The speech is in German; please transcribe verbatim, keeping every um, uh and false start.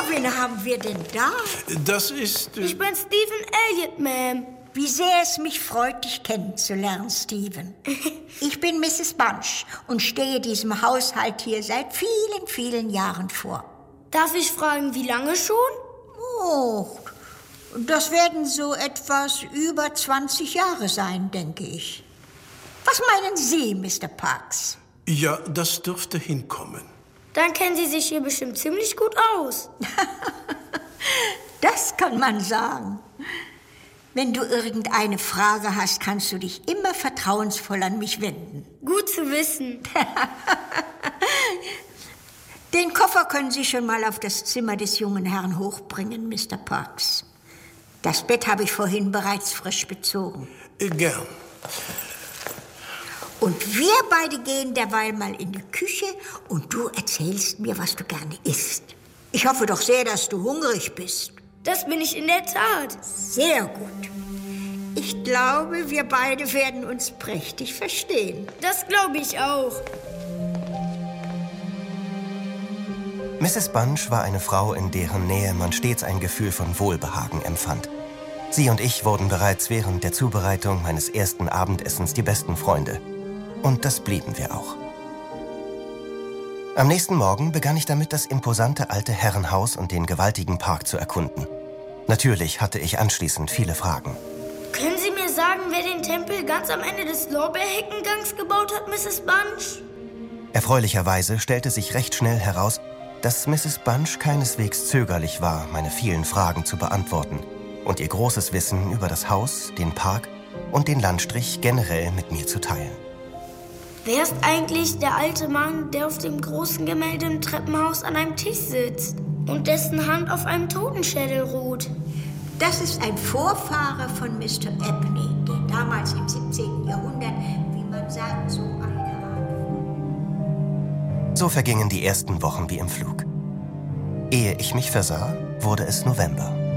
wen haben wir denn da? Das ist... Äh Ich bin Stephen Elliott, Ma'am. Wie sehr es mich freut, dich kennenzulernen, Stephen. Ich bin Misses Bunch und stehe diesem Haushalt hier seit vielen, vielen Jahren vor. Darf ich fragen, wie lange schon? Oh, das werden so etwas über zwanzig Jahre sein, denke ich. Was meinen Sie, Mister Parks? Ja, das dürfte hinkommen. Dann kennen Sie sich hier bestimmt ziemlich gut aus. Das kann man sagen. Wenn du irgendeine Frage hast, kannst du dich immer vertrauensvoll an mich wenden. Gut zu wissen. Den Koffer können Sie schon mal auf das Zimmer des jungen Herrn hochbringen, Mister Parks. Das Bett habe ich vorhin bereits frisch bezogen. Äh, gern. Und wir beide gehen derweil mal in die Küche und du erzählst mir, was du gerne isst. Ich hoffe doch sehr, dass du hungrig bist. Das bin ich in der Tat. Sehr gut. Ich glaube, wir beide werden uns prächtig verstehen. Das glaube ich auch. Misses Bunch war eine Frau, in deren Nähe man stets ein Gefühl von Wohlbehagen empfand. Sie und ich wurden bereits während der Zubereitung meines ersten Abendessens die besten Freunde. Und das blieben wir auch. Am nächsten Morgen begann ich damit, das imposante alte Herrenhaus und den gewaltigen Park zu erkunden. Natürlich hatte ich anschließend viele Fragen. Können Sie mir sagen, wer den Tempel ganz am Ende des Lorbeerheckengangs gebaut hat, Misses Bunch? Erfreulicherweise stellte sich recht schnell heraus, dass Misses Bunch keineswegs zögerlich war, meine vielen Fragen zu beantworten und ihr großes Wissen über das Haus, den Park und den Landstrich generell mit mir zu teilen. Wer ist eigentlich der alte Mann, der auf dem großen Gemälde im Treppenhaus an einem Tisch sitzt und dessen Hand auf einem Totenschädel ruht? Das ist ein Vorfahre von Mister Abney, der damals im siebzehnten Jahrhundert, wie man sagt, so eine Art. So vergingen die ersten Wochen wie im Flug. Ehe ich mich versah, wurde es November.